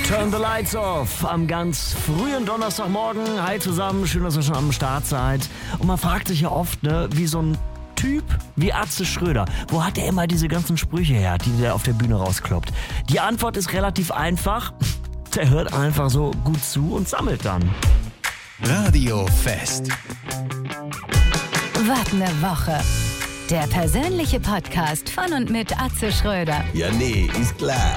Turn the Lights Off am ganz frühen Donnerstagmorgen. Hi zusammen, schön, dass ihr schon am Start seid. Und man fragt sich ja oft, ne, wie so ein Typ wie Atze Schröder, wo hat er immer diese ganzen Sprüche her, die der auf der Bühne rauskloppt? Die Antwort ist relativ einfach. Der hört einfach so gut zu und sammelt dann. Radio Fest. Was ne Woche. Der persönliche Podcast von und mit Atze Schröder. Ja, nee, ist klar.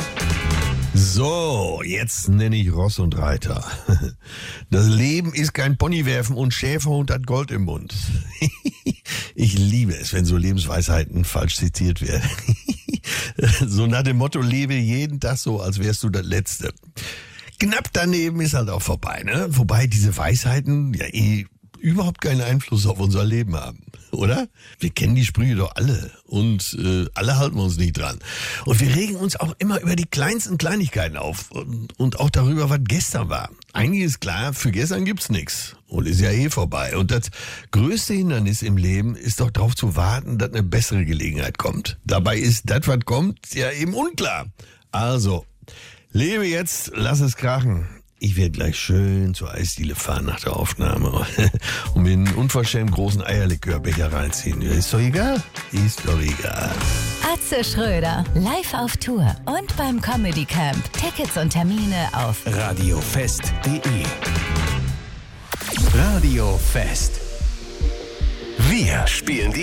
So, jetzt nenne ich Ross und Reiter. Das Leben ist kein Ponywerfen und Schäferhund hat Gold im Mund. Ich liebe es, wenn so Lebensweisheiten falsch zitiert werden. So nach dem Motto, lebe jeden Tag so, als wärst du das Letzte. Knapp daneben ist halt auch vorbei, ne? Wobei diese Weisheiten ja überhaupt keinen Einfluss auf unser Leben haben, oder? Wir kennen die Sprüche doch alle und alle halten wir uns nicht dran. Und wir regen uns auch immer über die kleinsten Kleinigkeiten auf und auch darüber, was gestern war. Eigentlich ist klar, für gestern gibt's nichts und ist ja vorbei. Und das größte Hindernis im Leben ist doch darauf zu warten, dass eine bessere Gelegenheit kommt. Dabei ist das, was kommt, ja eben unklar. Also, lebe jetzt, lass es krachen. Ich werde gleich schön zur Eisdiele fahren nach der Aufnahme und mir einen unverschämt großen Eierlikörbecher reinziehen. Ist doch egal. Ist doch egal. Atze Schröder, live auf Tour und beim Comedy Camp. Tickets und Termine auf radiofest.de. Radio Fest. Wir spielen die